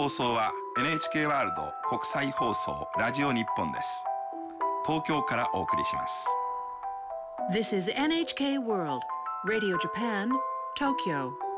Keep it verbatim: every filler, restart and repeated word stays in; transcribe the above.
放送は エヌエイチケー ワールド国際放送ラジオ日本です。東京からお送りします。 This is エヌエイチケー World Radio Japan, Tokyo.